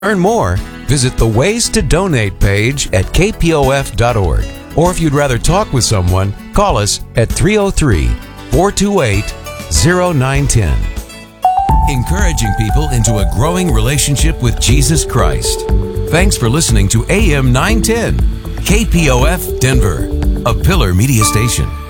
Learn more, visit the Ways to Donate page at kpof.org. Or if you'd rather talk with someone, call us at 303-428-0910. Encouraging people into a growing relationship with Jesus Christ. Thanks for listening to AM 910, KPOF Denver, a Pillar Media Station.